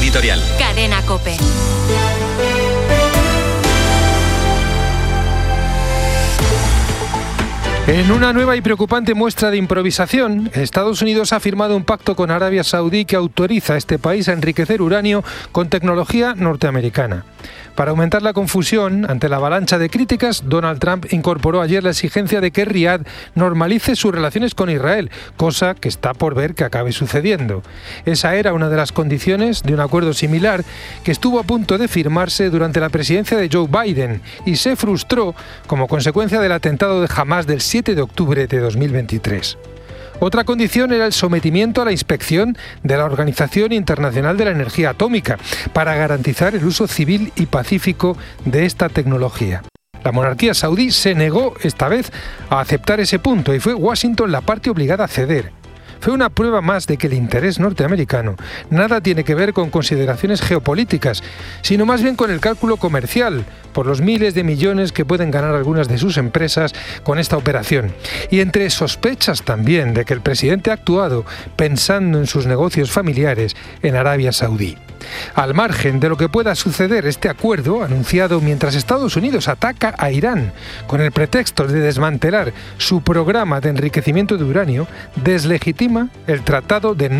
editorial. Cadena COPE. En una nueva y preocupante muestra de improvisación, Estados Unidos ha firmado un pacto con Arabia Saudí que autoriza a este país a enriquecer uranio con tecnología norteamericana. Para aumentar la confusión, ante la avalancha de críticas, Donald Trump incorporó ayer la exigencia de que Riad normalice sus relaciones con Israel, cosa que está por ver que acabe sucediendo. Esa era una de las condiciones de un acuerdo similar que estuvo a punto de firmarse durante la presidencia de Joe Biden y se frustró como consecuencia del atentado de Hamás del 7 de octubre de 2023. Otra condición era el sometimiento a la inspección de la Organización Internacional de la Energía Atómica para garantizar el uso civil y pacífico de esta tecnología. La monarquía saudí se negó esta vez a aceptar ese punto y fue Washington la parte obligada a ceder. Fue una prueba más de que el interés norteamericano nada tiene que ver con consideraciones geopolíticas, sino más bien con el cálculo comercial, por los miles de millones que pueden ganar algunas de sus empresas con esta operación. Y entre sospechas también de que el presidente ha actuado pensando en sus negocios familiares en Arabia Saudí. Al margen de lo que pueda suceder, este acuerdo, anunciado mientras Estados Unidos ataca a Irán con el pretexto de desmantelar su programa de enriquecimiento de uranio, deslegitima el Tratado de No